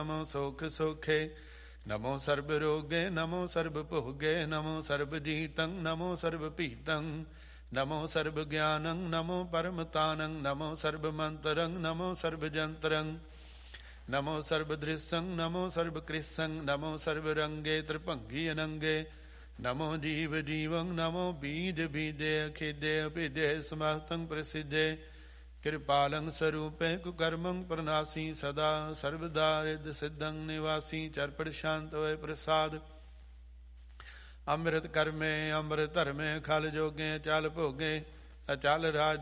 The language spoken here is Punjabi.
ਨਮੋ ਸੋਖ ਸੋਖੇ ਨਮੋ ਸਰਬ ਰੋਗੇ ਨਮੋ ਸਰਬ ਭੋਗੇ ਨਮੋ ਸਰਬ ਜੀਤੰ ਨਮੋ ਸਰਬ ਭੀਤੰ ਨਮੋ ਸਰਬ ਗਿਆਨੰ ਨਮੋ ਪਰਮਤਾਨੰ ਨਮੋ ਸਰਬ ਮੰਤਰੰ ਨਮੋ ਸਰਬ ਜੰਤਰੰ ਨਮੋ ਸਰਬ ਦ੍ਰਿਸ਼ੰ ਨਮੋ ਸਰਬ ਕ੍ਰਿਸ਼ੰ ਨਮੋ ਸਰਬ ਰੰਗੇ ਤ੍ਰਿਭੰਗੀ ਅਨੰਗੇ ਨਮੋ ਜੀਵ ਜੀਵੰ ਨਮੋ ਬੀਜ ਬੀਜੇ ਅਖੇਦੇ ਅਭੇਦੇ ਸਮਸਤੰ ਪ੍ਰਸਿੱਧੇ ਕਿਰਪਾਲੰ ਸਰੂਪੇ ਕੁਕਰਮੰ ਪ੍ਰਨਾਸੀ ਸਦਾ ਸਰਬਦਾ ਰਿੱਧ ਸਿੱਧੰ ਨਿਵਾਸੀ ਚਰਪੜ ਸ਼ਾਂਤ ਹੋਏ ਪ੍ਰਸਾਦ ਅੰਮ੍ਰਿਤ ਕਰਮੇ ਅੰਮ੍ਰਿਤ ਧਰਮੇ ਖਲ ਜੋਗੇ ਅਚਲ ਭੋਗੇ ਅਚਲ ਰਾਜ